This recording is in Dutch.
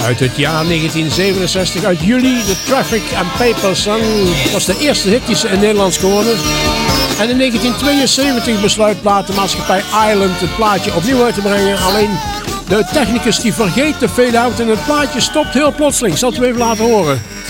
Uit het jaar 1967, uit juli, The Traffic and Paper Song was de eerste hit die ze in Nederland scoorde. En in 1972 besluit platenmaatschappij Island het plaatje opnieuw uit te brengen. Alleen de technicus die vergeet de fade-out en het plaatje stopt heel plotseling. Ik zal het u even laten horen.